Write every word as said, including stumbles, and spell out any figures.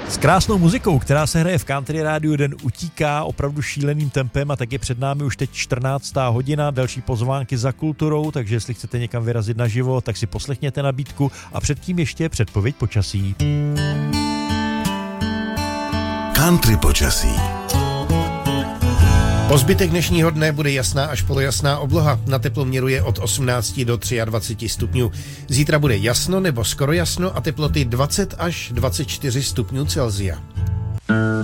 S krásnou muzikou, která se hraje v Country Rádiu, den utíká opravdu šíleným tempem a tak je před námi už teď čtrnáctá hodina, další pozvánky za kulturou, takže jestli chcete někam vyrazit naživo, tak si poslechněte nabídku a předtím ještě předpověď počasí. Country počasí. Po zbytek dnešního dne bude jasná až polojasná obloha. Na teploměru je od osmnácti do dvaceti tří stupňů. Zítra bude jasno nebo skoro jasno a teploty dvacet až dvacet čtyři stupňů Celsia.